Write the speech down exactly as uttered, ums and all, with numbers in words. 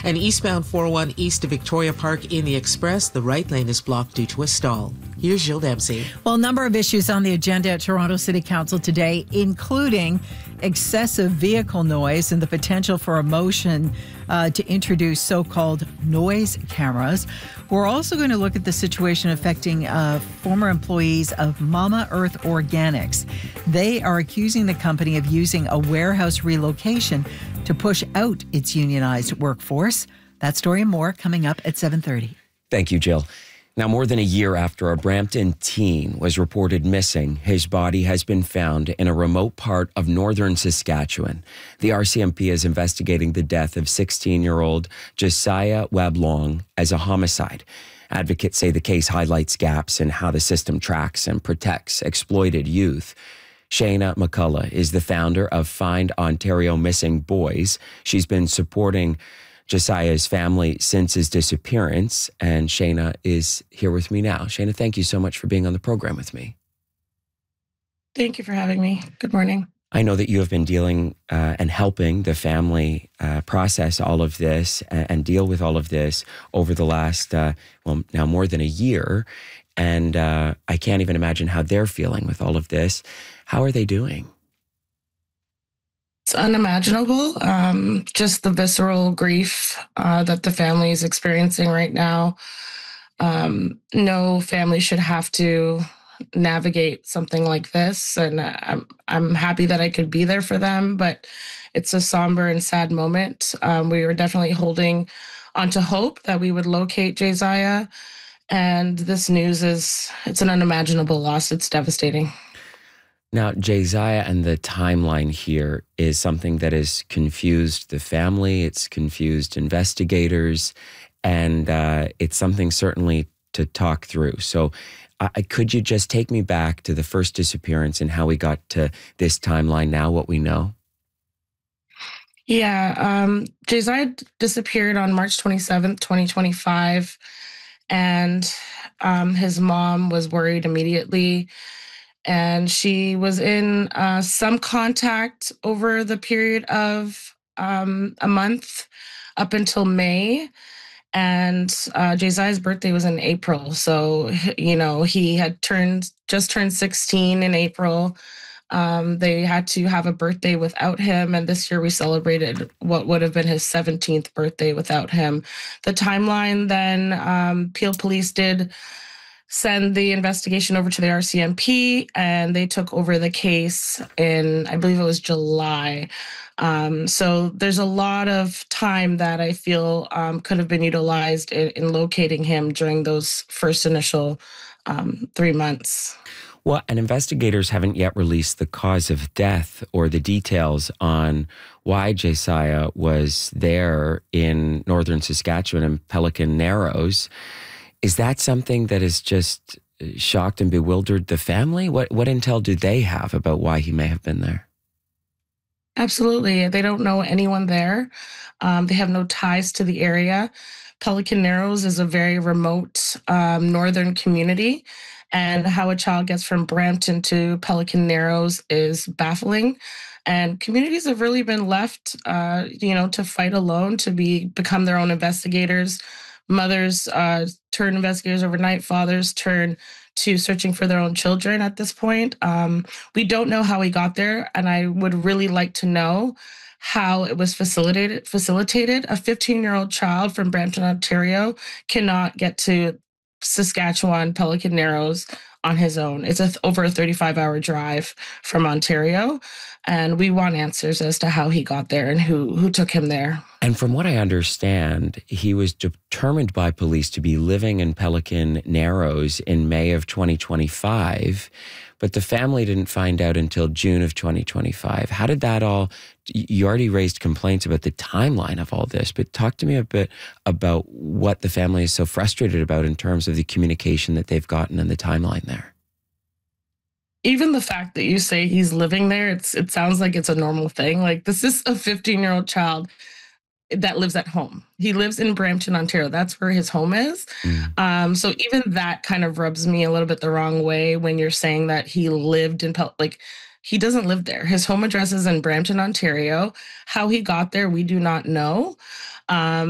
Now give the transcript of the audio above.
And eastbound four oh one east to Victoria Park in the Express, the right lane is blocked due to a stall. Here's Jill Dempsey. Well, a number of issues on the agenda at Toronto City Council today, including excessive vehicle noise and the potential for a motion uh, to introduce so-called noise cameras. We're also going to look at the situation affecting uh, former employees of Mama Earth Organics. They are accusing the company of using a warehouse relocation to push out its unionized workforce. That story and more coming up at seven thirty. Thank you, Jill. Now, more than a year after a Brampton teen was reported missing, his body has been found in a remote part of northern Saskatchewan. The R C M P is investigating the death of sixteen-year-old Josiah Weblong as a homicide. Advocates say the case highlights gaps in how the system tracks and protects exploited youth. Shayna McCullough is the founder of Find Ontario Missing Boys. She's been supporting Josiah's family since his disappearance, and Shayna is here with me now. Shayna, thank you so much for being on the program with me. Thank you for having me. Good morning. I know that you have been dealing uh, and helping the family uh, process all of this and, and deal with all of this over the last, uh, well, now more than a year. And uh, I can't even imagine how they're feeling with all of this. How are they doing? It's unimaginable. Um, just the visceral grief uh, that the family is experiencing right now. Um, no family should have to navigate something like this. And I'm, I'm happy that I could be there for them, but it's a somber and sad moment. Um, we were definitely holding onto hope that we would locate Josiah. And this news is, it's an unimaginable loss. It's devastating. Now, Josiah and the timeline here is something that has confused the family. It's confused investigators, and uh, it's something certainly to talk through. So uh, could you just take me back to the first disappearance and how we got to this timeline now, what we know? Yeah, um, Josiah disappeared on March twenty-seventh, twenty twenty-five, and um, his mom was worried immediately. And she was in uh, some contact over the period of um, a month up until May. And uh, Josiah's birthday was in April. So, you know, he had turned just turned sixteen in April. Um, they had to have a birthday without him. And this year we celebrated what would have been his seventeenth birthday without him. The timeline then, um, Peel Police did send the investigation over to the R C M P, and they took over the case in, I believe it was July. Um, so there's a lot of time that I feel um, could have been utilized in, in locating him during those first initial um, three months. Well, and investigators haven't yet released the cause of death or the details on why Josiah was there in northern Saskatchewan and Pelican Narrows. Is that something that has just shocked and bewildered the family? What what intel do they have about why he may have been there? Absolutely. They don't know anyone there. Um, they have no ties to the area. Pelican Narrows is a very remote um, northern community, and how a child gets from Brampton to Pelican Narrows is baffling. And communities have really been left, uh, you know, to fight alone, to be become their own investigators. Mothers uh, turn investigators overnight. Fathers turn to searching for their own children at this point. Um, we don't know how he got there, and I would really like to know how it was facilitated. Facilitated. A fifteen-year-old child from Brampton, Ontario, cannot get to Saskatchewan, Pelican Narrows on his own. It's a, over a thirty-five hour drive from Ontario, and we want answers as to how he got there and who who took him there. And from what I understand, he was determined by police to be living in Pelican Narrows in May of twenty twenty-five, but the family didn't find out until June of twenty twenty-five. How did that all, you already raised complaints about the timeline of all this, but talk to me a bit about what the family is so frustrated about in terms of the communication that they've gotten and the timeline there. Even the fact that you say he's living there, it's it sounds like it's a normal thing. Like, this is a fifteen-year-old child that lives at home. He lives in Brampton, Ontario. That's where his home is. Mm. Um, so even that kind of rubs me a little bit the wrong way when you're saying that he lived in, Pel- like, he doesn't live there. His home address is in Brampton, Ontario. How he got there, we do not know. Um,